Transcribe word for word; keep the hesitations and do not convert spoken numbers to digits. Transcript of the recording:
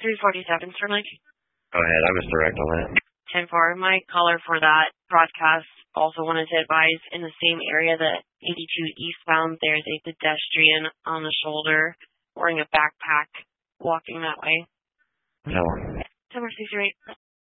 three forty-seven, Sterling. Go ahead, I was direct on that. ten four, my caller for that broadcast also wanted to advise in the same area, the eighty-two eastbound, there's a pedestrian on the shoulder wearing a backpack walking that way. No. ten four six eight.